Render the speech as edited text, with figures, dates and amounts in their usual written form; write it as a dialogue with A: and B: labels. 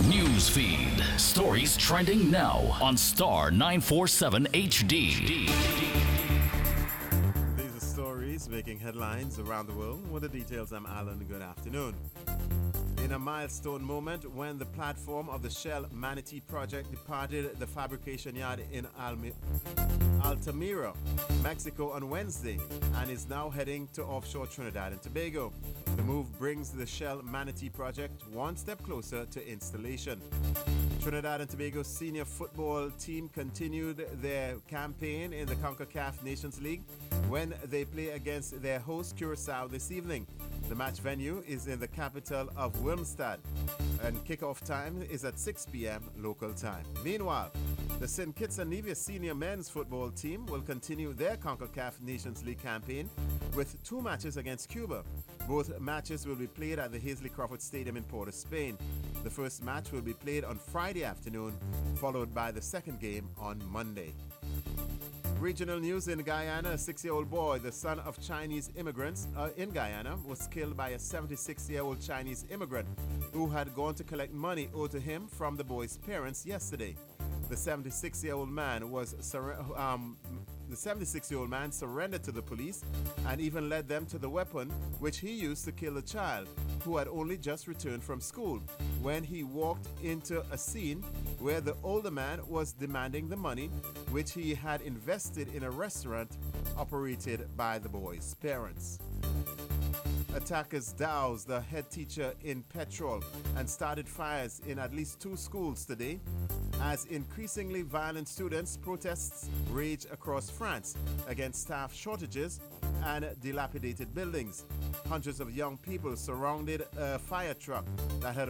A: News feed. Stories trending now on Star 947 HD.
B: These are stories making headlines around the world. With the details, I'm Alan. Good afternoon. In a milestone moment when the platform of the Shell Manatee project departed the fabrication yard in Altamira, Mexico on Wednesday and is now heading to offshore Trinidad and Tobago. The move brings the Shell Manatee project one step closer to installation. Trinidad and Tobago senior football team continued their campaign in the CONCACAF Nations League when they play against their host Curaçao this evening. The match venue is in the capital of Willemstad, and kickoff time is at 6 p.m. local time. Meanwhile, the St. Kitts and Nevis senior men's football team will continue their CONCACAF Nations League campaign with two matches against Cuba. Both matches will be played at the Hazley Crawford Stadium in Port of Spain. The first match will be played on Friday afternoon, followed by the second game on Monday. Regional news in Guyana, a 6-year-old boy, the son of Chinese immigrants in Guyana, was killed by a 76-year-old Chinese immigrant who had gone to collect money owed to him from the boy's parents yesterday. The 76-year-old man surrendered to the police and even led them to the weapon which he used to kill the child, who had only just returned from school, when he walked into a scene where the older man was demanding the money which he had invested in a restaurant operated by the boy's parents. Attackers doused the head teacher in petrol and started fires in at least 2 schools today as increasingly violent students' protests rage across France against staff shortages and dilapidated buildings. Hundreds of young people surrounded a fire truck that had